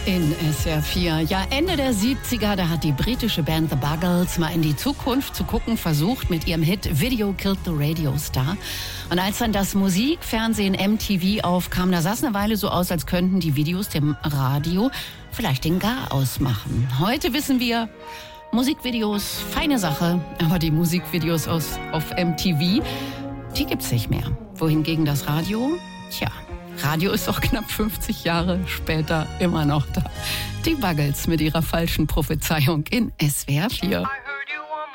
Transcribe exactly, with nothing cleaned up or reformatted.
in S W R vier. Ja, Ende der siebziger, da hat die britische Band The Buggles mal in die Zukunft zu gucken versucht mit ihrem Hit Video Killed the Radio Star. Und als dann das Musikfernsehen M T V aufkam, da sah es eine Weile so aus, als könnten die Videos dem Radio vielleicht den Garaus machen. Heute wissen wir, Musikvideos, feine Sache, aber die Musikvideos aus, auf M T V, die gibt's nicht mehr. Wohingegen das Radio, tja, Radio ist doch knapp fünfzig Jahre später immer noch da. Die Buggles mit ihrer falschen Prophezeiung in S W R vier.